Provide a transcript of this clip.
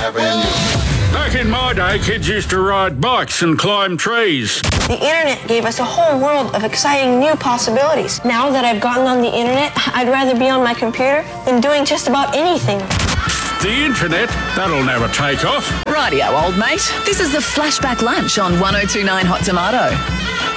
have in you. Back in my day, kids used to ride bikes and climb trees. The internet gave us a whole world of exciting new possibilities. Now that I've gotten on the internet, I'd rather be on my computer than doing just about anything. The internet, that'll never take off. Rightio, old mate. This is the Flashback Lunch on 1029 Hot Tomato.